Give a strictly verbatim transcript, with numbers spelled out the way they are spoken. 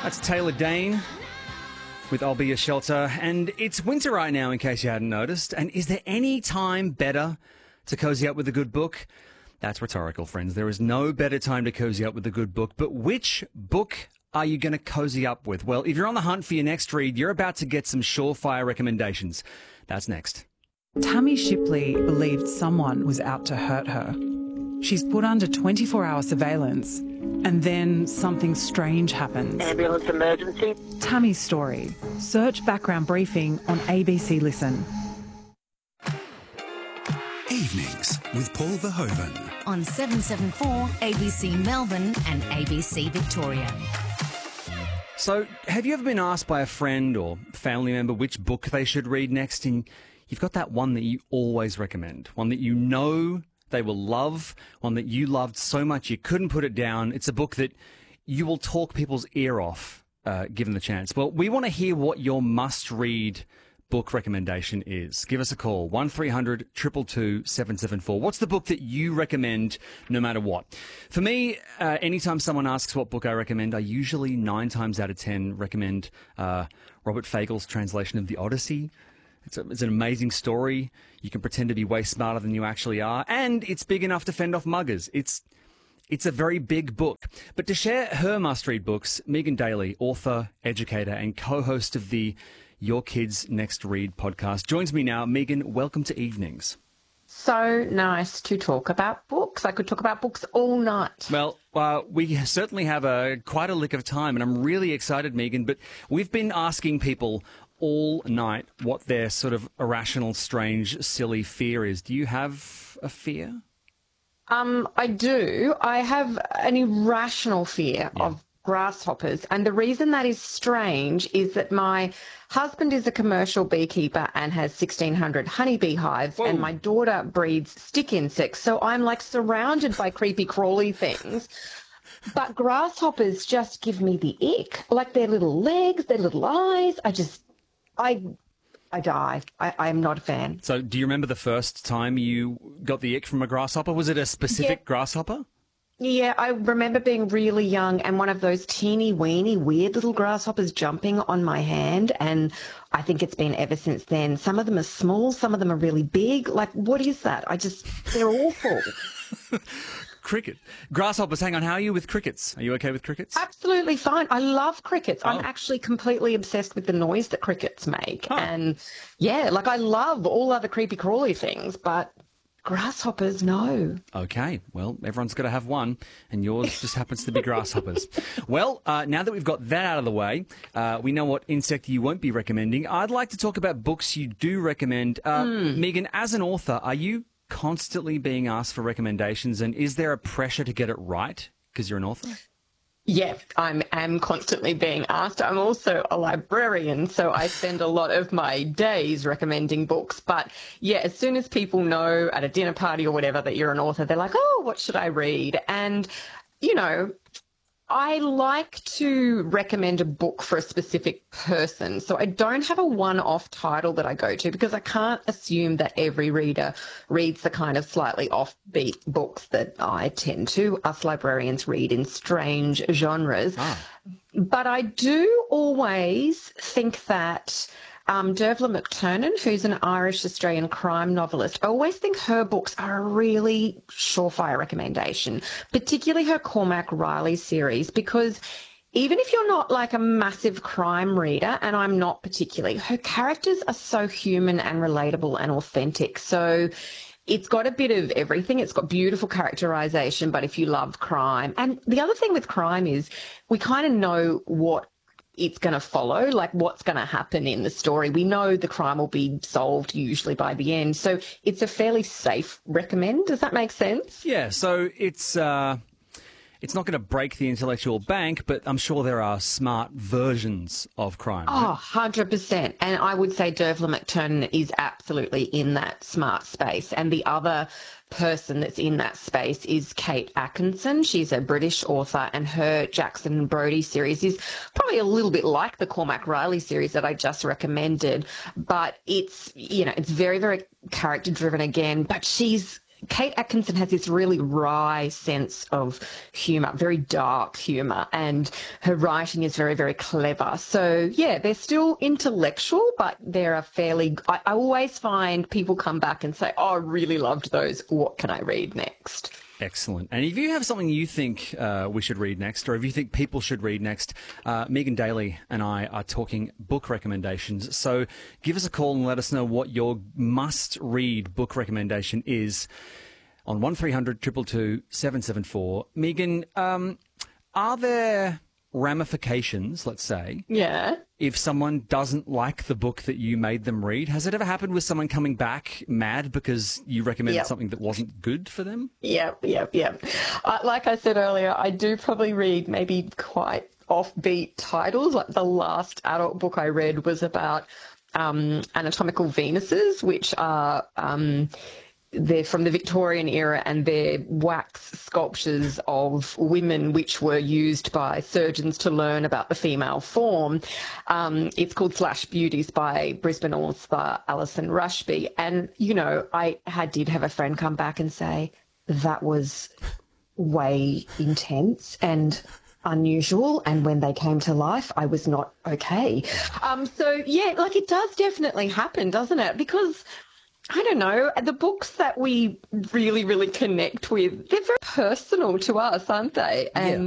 That's Taylor Dane with I'll Be Your Shelter. And it's winter right now, in case you hadn't noticed. And is there any time better to cozy up with a good book? That's rhetorical, friends. There is no better time to cozy up with a good book. But which book are you going to cozy up with? Well, if you're on the hunt for your next read, you're about to get some surefire recommendations. That's next. Tammy Shipley believed someone was out to hurt her. She's put under twenty-four hour surveillance, and then something strange happens. Ambulance emergency. Tammy's story. Search background briefing on A B C Listen. Evenings with Paul Verhoeven. On seven seven four, A B C Melbourne and A B C Victoria. So, have you ever been asked by a friend or family member which book they should read next? And you've got that one that you always recommend, one that you know they will love, one that you loved so much you couldn't put it down. It's a book that you will talk people's ear off, uh, given the chance. Well, we want to hear what your must-read book recommendation is. Give us a call, one three hundred two two two seven seven four. What's the book that you recommend no matter what? For me, uh, anytime someone asks what book I recommend, I usually nine times out of ten recommend uh, Robert Fagle's translation of The Odyssey. It's, a, it's an amazing story. You can pretend to be way smarter than you actually are, and it's big enough to fend off muggers. It's It's a very big book. But to share her must-read books, Megan Daly, author, educator, and co-host of the Your Kids Next Read podcast, joins me now. Megan, welcome to Evenings. So nice to talk about books. I could talk about books all night. Well, uh, we certainly have a quite a lick of time, and I'm really excited, Megan. But we've been asking people all night what their sort of irrational, strange, silly fear is. Do you have a fear? Um, I do. I have an irrational fear Yeah. of grasshoppers. And the reason that is strange is that my husband is a commercial beekeeper and has sixteen hundred honeybee hives. Whoa. And my daughter breeds stick insects. So I'm like surrounded by creepy crawly things. But grasshoppers just give me the ick. Like their little legs, their little eyes. I just, I... I die. I, I'm not a fan. So do you remember the first time you got the ick from a grasshopper? Was it a specific Yeah. grasshopper? Yeah, I remember being really young and one of those teeny weeny weird little grasshoppers jumping on my hand, and I think it's been ever since then. Some of them are small, some of them are really big. Like, what is that? I just, they're awful. Cricket. Grasshoppers, hang on. How are you with crickets? Are you okay with crickets? Absolutely fine. I love crickets. Oh. I'm actually completely obsessed with the noise that crickets make. Huh. And yeah, like I love all other creepy crawly things, but grasshoppers, no. Okay, well, everyone's got to have one, and yours just happens to be grasshoppers. Well, uh, now that we've got that out of the way, uh, we know what insect you won't be recommending. I'd like to talk about books you do recommend. Uh, Mm. Megan, as an author, are you constantly being asked for recommendations, and is there a pressure to get it right because you're an author? Yeah, I'm am constantly being asked. I'm also a librarian, so I spend a lot of my days recommending books. But yeah, as soon as people know at a dinner party or whatever that you're an author, they're like, oh, what should I read? And, you know, I like to recommend a book for a specific person. So I don't have a one-off title that I go to because I can't assume that every reader reads the kind of slightly offbeat books that I tend to. Us librarians read in strange genres. Ah. But I do always think that Um, Dervla McTernan, who's an Irish-Australian crime novelist, I always think her books are a really surefire recommendation, particularly her Cormac Riley series, because even if you're not like a massive crime reader, and I'm not particularly, her characters are so human and relatable and authentic. So it's got a bit of everything. It's got beautiful characterization, but if you love crime. And the other thing with crime is we kind of know what it's going to follow, like what's going to happen in the story. We know the crime will be solved usually by the end. So it's a fairly safe recommend. Does that make sense? Yeah, so it's uh, it's not going to break the intellectual bank, but I'm sure there are smart versions of crime. Oh, right? one hundred percent. And I would say Dervla McTernan is absolutely in that smart space. And the other person that's in that space is Kate Atkinson. She's a British author, and her Jackson Brodie series is probably a little bit like the Cormac Riley series that I just recommended, but it's, you know, it's very, very character driven again, but she's Kate Atkinson has this really wry sense of humour, very dark humour, and her writing is very, very clever. So, yeah, they're still intellectual, but they're a fairly... I, I always find people come back and say, oh, I really loved those. What can I read next? Excellent. And if you have something you think uh, we should read next, or if you think people should read next, uh, Megan Daly and I are talking book recommendations. So give us a call and let us know what your must-read book recommendation is on one three hundred two two two seven seven four. Megan, um, are there ramifications, let's say, Yeah. if someone doesn't like the book that you made them read? Has it ever happened with someone coming back mad because you recommended Yep. something that wasn't good for them? Yep, yep, yep. Uh, like I said earlier, I do probably read maybe quite offbeat titles. Like the last adult book I read was about um, anatomical Venuses, which are... Um, they're from the Victorian era, and they're wax sculptures of women which were used by surgeons to learn about the female form. Um, it's called Flash Beauties by Brisbane author Alison Rushby. And, you know, I had, did have a friend come back and say that was way intense and unusual, and when they came to life, I was not okay. Um, so, yeah, like it does definitely happen, doesn't it? Because... I don't know, the books that we really, really connect with, they're very personal to us, aren't they? And